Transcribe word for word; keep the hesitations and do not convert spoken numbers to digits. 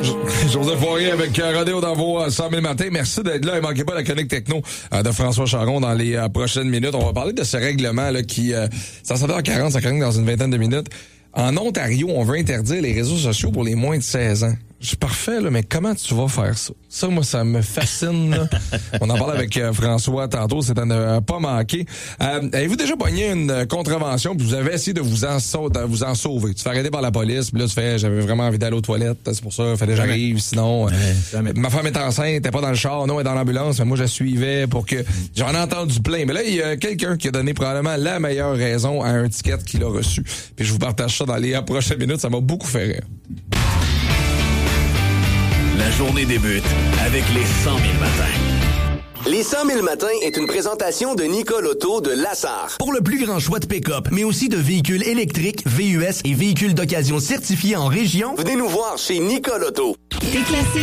Joseph Poirier avec Rodéo dans vos cent mille matins. Merci d'être là et manquez pas la chronique techno de François Charon dans les prochaines minutes. On va parler de ce règlement là qui, euh, ça s'en va à quarante, ça chronique dans une vingtaine de minutes. En Ontario, on veut interdire les réseaux sociaux pour les moins de seize ans. Je suis parfait, là, mais comment tu vas faire ça? Ça, moi, ça me fascine. Là. On en parle avec euh, François tantôt, c'est à ne pas manquer. Euh, avez-vous déjà pogné une contravention puis vous avez essayé de vous en, sau- de vous en sauver? Tu te fais arrêter par la police, puis là, tu fais, j'avais vraiment envie d'aller aux toilettes, c'est pour ça, il fallait que j'arrive, sinon... Euh, ma femme est enceinte, elle est pas dans le char, non, elle est dans l'ambulance, mais moi, je la suivais pour que... J'en ai entendu plein, mais là, il y a quelqu'un qui a donné probablement la meilleure raison à un ticket qu'il a reçu. Puis je vous partage ça dans les prochaines minutes, ça m'a beaucoup fait rire. La journée débute avec les cent mille matins. Les cent mille matins est une présentation de Nicole Auto de Lassar. Pour le plus grand choix de pick-up, mais aussi de véhicules électriques, V U S et véhicules d'occasion certifiés en région, venez nous voir chez Nicole Auto. T'es classé